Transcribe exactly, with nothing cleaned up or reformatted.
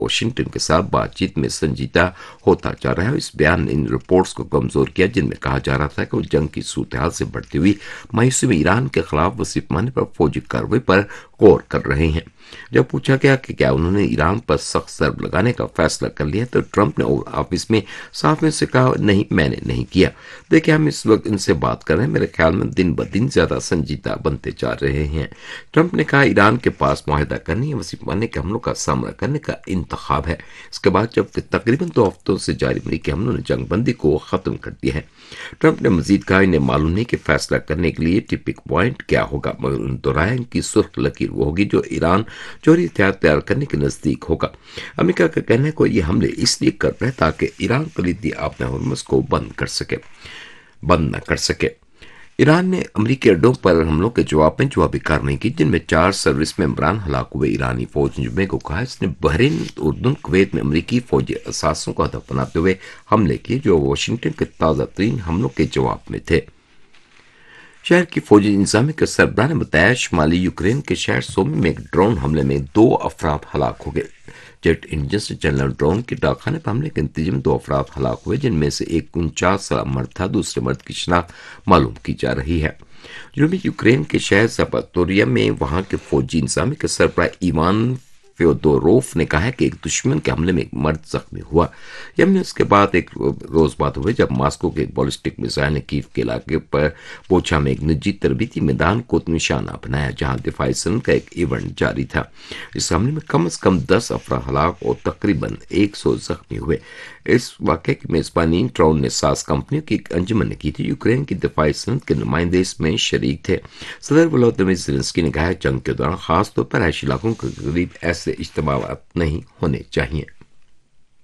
Washington کے ساتھ بات چیت میں سنجیدہ ہوتا جا رہا ہے۔ اس بیان نے ان رپورٹس کو کمزور کیا جن میں کہا جا رہا تھا کہ وہ جنگ کی صورتحال سے بڑھتی ہوئی مایوسی میں ایران کے خلاف وسیع پیمانے پر فوجی کارروائی پر غور کر رہے ہیں۔ جب پوچھا گیا کہ کیا انہوں نے ایران پر سخت ضرب لگانے کا فیصلہ کر لیا تو ٹرمپ نے اوول آفس میں صحافیوں سے کہا، نہیں، میں نے نہیں کیا۔ دیکھیں، ہم اس وقت ان سے بات کر رہے ہیں، میرے خیال میں دن بدن زیادہ سنجیدہ بنتے جا رہے ہیں۔ ٹرمپ نے کہا ایران کے پاس معاہدہ کرنے یا وسیع پیمانے کے حملوں کا سامنا کرنے کا انتخاب ہے۔ اس کے بعد جبکہ تقریباً دو ہفتوں سے جاری امریکی حملوں نے جنگ بندی کو ختم کر دیا ہے۔ ٹرمپ نے مزید کہا انہیں معلوم نہیں کہ فیصلہ کرنے کے لیے ٹپک پوائنٹ کیا ہوگا، مگر انہوں نے دہرایا ان کی سرخ لکیر وہ ہوگی جو ایران جوہری ہتھیار تیار کرنے کے نزدیک ہوگا۔ امریکہ کا کہنا ہے کہ یہ حملے اس لیے کر رہے ہیں تاکہ ایران کلیدی آبِ ہرمز کو بند کر سکے بند نہ کر سکے۔ ایران نے امریکی اڈوں پر حملوں کے جواب میں جوابی کارروائی کی جن میں چار سروس ممبران ہلاک ہوئے۔ ایرانی فوج نے جمعے کو کہا اس نے بحرین، اردن، کویت میں امریکی فوجی اثاثوں کو ہدف بناتے ہوئے حملے کیے جو واشنگٹن کے تازہ ترین حملوں کے جواب میں تھے۔ شہر کی فوجی انتظامیہ کے سربراہ نے بتایا شمالی یوکرین کے شہر سومی میں ایک ڈرون حملے میں دو افراد ہلاک ہو گئے۔ جیٹ انجن سے چلنے والے ڈرون کے ڈاکخانے پر حملے کے نتیجے میں دو افراد ہلاک ہوئے جن میں سے ایک انچاس سالہ مرد تھا، دوسرے مرد کی شناخت معلوم کی جا رہی ہے۔ جنوبی یوکرین کے شہر زپاتوریا میں وہاں کے فوجی انتظامیہ کے سربراہ ایوان فیودوروف نے کہا ہے کہ ایک دشمن کے حملے میں ایک مرد زخمی ہوا۔ یہ حملے اس کے بعد ایک روز بعد ہوئے جب ماسکو کے ایک بالسٹک میزائل نے کیف کے علاقے پر بوچھا میں ایک نجی تربیتی میدان کو نشانہ بنایا جہاں دفاعی صنعت کا ایک ایونٹ جاری تھا۔ اس حملے میں کم از کم دس افراد ہلاک اور تقریباً ایک سو زخمی ہوئے۔ اس واقعے کی میزبانی ٹراؤن نے ساز کمپنیوں کی ایک انجمن نے کی تھی۔ یوکرین کی دفاعی صنعت کے نمائندے اس میں شریک تھے۔ صدر ولودیمیر زیلنسکی نے کہا ہے جنگ کے دوران خاص طور پر رہائشی علاقوں کے قریب ایسے اجتماعات نہیں ہونے چاہیے۔